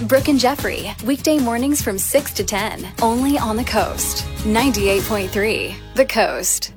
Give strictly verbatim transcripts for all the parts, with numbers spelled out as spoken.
Brooke and Jeffrey, weekday mornings from six to ten, only on the Coast. ninety-eight point three, The Coast.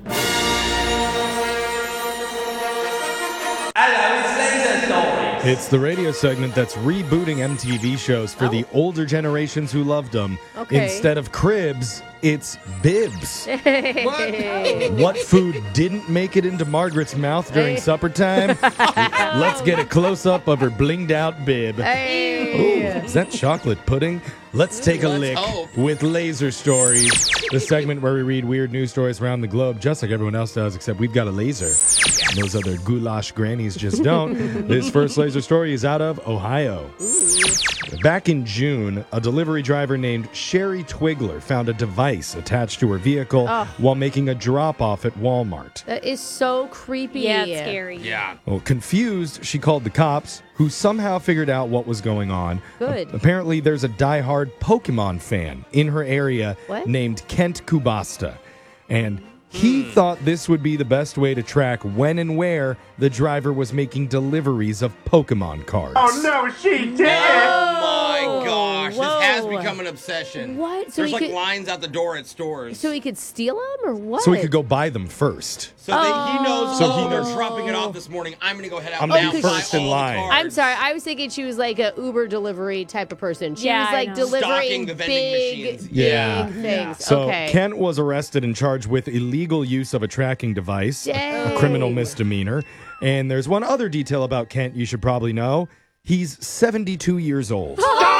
It's the radio segment that's rebooting M T V shows for oh. the older generations who loved them. Okay. Instead of Cribs, it's Bibs. What? What food didn't make it into Margaret's mouth during supper time? Let's get a close-up of her blinged-out bib. Hey. Ooh, is that chocolate pudding? Let's take a Let's lick hope. with Laser Stories, the segment where we read weird news stories around the globe, just like everyone else does, except we've got a laser. And those other goulash grannies just don't. This first laser story is out of Ohio. Ooh. Back in June, a delivery driver named Sherry Twigler found a device attached to her vehicle oh. while making a drop-off at Walmart. That is so creepy. Yeah, it's scary. Yeah. Well, confused, she called the cops, who somehow figured out what was going on. Good. A- apparently, there's a diehard Pokemon fan in her area what? named Kent Kubasta. And he mm. thought this would be the best way to track when and where the driver was making deliveries of Pokemon cards. Oh, no, she did! Oh, my gosh. Whoa. This has become an obsession. What? So There's he like could- lines out the door at stores. So he could steal them or what? So he could go buy them first. So that he knows, So oh, he knows- they're dropping it off this morning. I'm going to go head out I'm now gonna be and buy first in all the line. cards. I'm sorry. I was thinking she was like a Uber delivery type of person. She Yeah, was I like know. delivering Stocking the vending big, machines. big Yeah. things. So okay. Kent was arrested and charged with illegal use of a tracking device, a, a Dang. criminal misdemeanor. And there's one other detail about Kent you should probably know. He's seventy-two years old.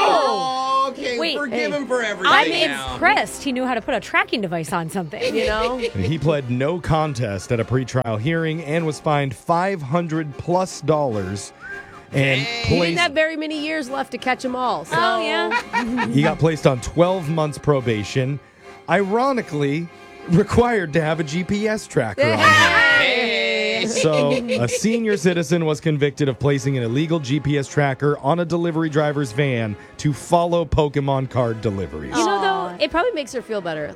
Oh, okay. Wait, Forgive hey. him for everything I'm now. impressed he knew how to put a tracking device on something. You know? And he pled no contest at a pretrial hearing and was fined five hundred plus dollars. And Dang. He didn't placed, have very many years left to catch them all. So. Oh, yeah. he got placed on twelve months probation. Ironically, required to have a G P S tracker on him. Hey. So, a senior citizen was convicted of placing an illegal G P S tracker on a delivery driver's van to follow Pokemon card deliveries. You know, though, it probably makes her feel better.